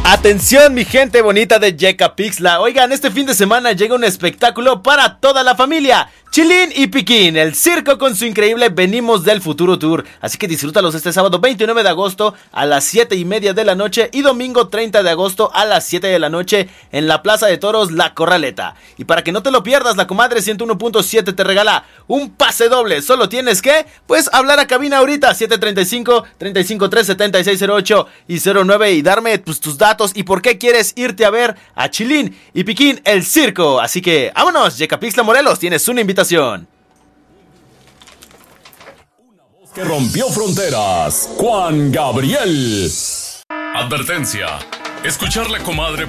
Atención, mi gente bonita de Yecapixtla. Oigan, este fin de semana llega un espectáculo para toda la familia. Chilín y Piquín, el circo con su increíble Venimos del Futuro Tour. Así que disfrútalos este sábado 29 de agosto a las 7:30 de la noche y domingo 30 de agosto a las 7 de la noche en la Plaza de Toros La Corraleta. Y para que no te lo pierdas, la comadre 101.7 te regala un pase doble. Solo tienes que, pues, hablar a cabina ahorita, 735-353-7608 y 09 y darme, pues, tus datos y por qué quieres irte a ver a Chilín y Piquín, el circo. Así que, vámonos, Yecapixtla, Morelos, tienes una invitación. Que rompió fronteras, Juan Gabriel. Advertencia: escuchar la comadre